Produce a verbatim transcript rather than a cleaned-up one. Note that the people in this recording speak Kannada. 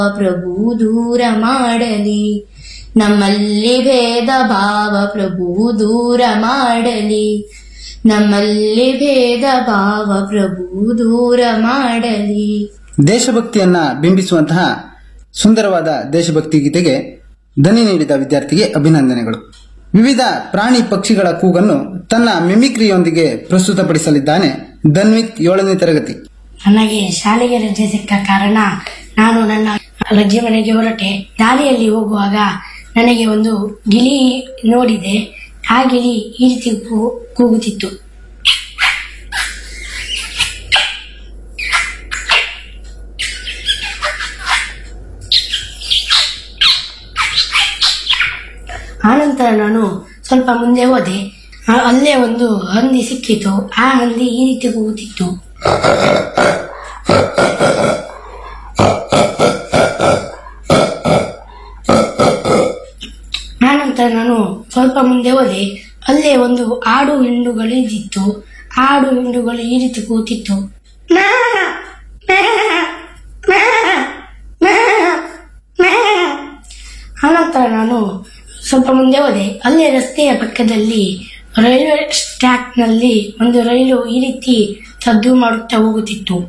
ಪ್ರಭು ದೂರ ಮಾಡಲಿ, ನಮ್ಮಲ್ಲಿ ಭೇದ ಭಾವ ಪ್ರಭು ದೂರ ಮಾಡಲಿ, ನಮ್ಮಲ್ಲಿ ಭೇದ ಭಾವ ಪ್ರಭು ದೂರ ಮಾಡಲಿ. ದೇಶಭಕ್ತಿಯನ್ನ ಬಿಂಬಿಸುವಂತಹ ಸುಂದರವಾದ ದೇಶಭಕ್ತಿ ಗೀತೆಗೆ ದನಿ ನೀಡಿದ ವಿದ್ಯಾರ್ಥಿಗೆ ಅಭಿನಂದನೆಗಳು. ವಿವಿಧ ಪ್ರಾಣಿ ಪಕ್ಷಿಗಳ ಕೂಗನ್ನು ತನ್ನ ಮಿಮಿಕ್ರಿಯೊಂದಿಗೆ ಪ್ರಸ್ತುತಪಡಿಸಲಿದ್ದಾನೆ ಧನ್ವಿತ್, ಏಳನೇ ತರಗತಿ. ನನಗೆ ಶಾಲೆಗೆ ರಜೆ ಸಿಕ್ಕ ಕಾರಣ ನಾನು ನನ್ನ ರಜೆ ಮನೆಗೆ ಹೊರಟೆ. ದಾರಿಯಲ್ಲಿ ಹೋಗುವಾಗ ನನಗೆ ಒಂದು ಗಿಳಿ ನೋಡಿದೆ. ಆ ಗಿಳಿ ಈ ರೀತಿ ಕೂಗುತ್ತಿತ್ತು. ಆನಂತರ ನಾನು ಸ್ವಲ್ಪ ಮುಂದೆ ಹೋದೆ. ಅಲ್ಲೇ ಒಂದು ಹಂದಿ ಸಿಕ್ಕಿತು. ಆ ಹಂದಿ ಈ ರೀತಿ ಕೂಗುತ್ತಿತ್ತು. ಆನಂತರ ನಾನು ಸ್ವಲ್ಪ ಮುಂದೆ ಹೋದೆ. ಅಲ್ಲೇ ಒಂದು ಆಡು ಹಿಂಡುಗಳು ಇದ್ದಿತ್ತು. ಆಡು ಹಿಂಡುಗಳು ಈ ರೀತಿ ಕೂತಿತ್ತು. ಆನಂತರ ನಾನು ಸ್ವಲ್ಪ ಮುಂದೆ ಹೋದೆ. ಅಲ್ಲೇ ರಸ್ತೆಯ ಪಕ್ಕದಲ್ಲಿ ರೈಲ್ವೆ ಟ್ರ್ಯಾಕ್ ನಲ್ಲಿ ಒಂದು ರೈಲು ಈ ರೀತಿ ಸದ್ದು ಮಾಡುತ್ತಾ ಹೋಗುತ್ತಿತ್ತು.